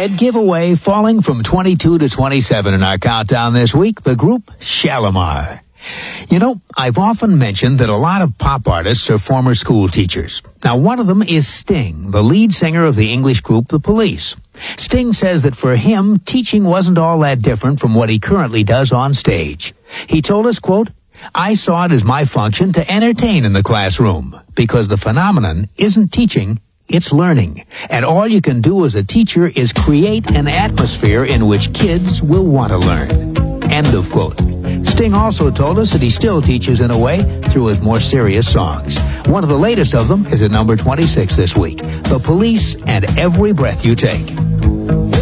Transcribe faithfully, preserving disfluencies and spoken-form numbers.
Dead giveaway falling from twenty-two to twenty-seven in our countdown this week, the group Shalimar. You know, I've often mentioned that a lot of pop artists are former school teachers. Now, one of them is Sting, the lead singer of the English group The Police. Sting says that for him, teaching wasn't all that different from what he currently does on stage. He told us, quote, "I saw it as my function to entertain in the classroom, because the phenomenon isn't teaching, it's learning. And all you can do as a teacher is create an atmosphere in which kids will want to learn." End of quote. Sting also told us that he still teaches in a way through his more serious songs. One of the latest of them is at number twenty-six this week, The Police and Every Breath You Take.